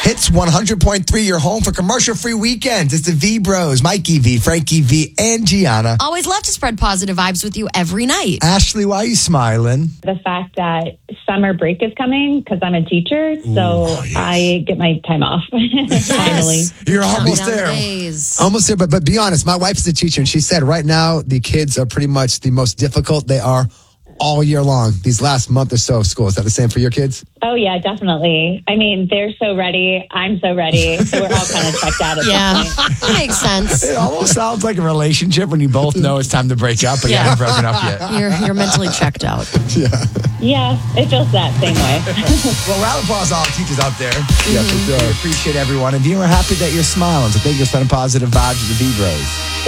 Hits 100.3, your home for commercial-free weekends. It's the V-Bros, Mikey V, Frankie V, and Gianna. Always love to spread positive vibes with you every night. Ashley, why are you smiling? The fact that summer break is coming because I'm a teacher, so I get my time off. Finally. You're almost Counting down there. the days. Almost there, but be honest. My wife's a teacher, and she said right now the kids are pretty much the most difficult they are all year long. These last month or so of school. Is that the same for your kids? Oh, yeah, definitely. I mean, they're so ready. I'm so ready. So we're all kind of checked out at Yeah, this point. that makes sense. It almost sounds like a relationship when you both know it's time to break up, but you haven't broken up yet. You're mentally checked out. Yeah, it feels that same way. Well, round of applause to all the teachers out there. Yeah, for sure. We appreciate everyone. And we're happy that you're smiling. So thank you for sending positive vibes to the V-Bros.